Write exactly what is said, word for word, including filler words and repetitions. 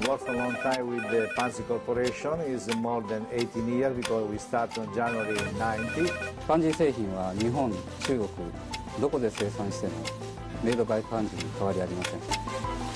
worked a long time with the Panzi Corporation. It's more than eighteen years because we started on January ninety. パンジー製品は日本、中国、どこで生産してもメイドバイパンジーに変わりありません。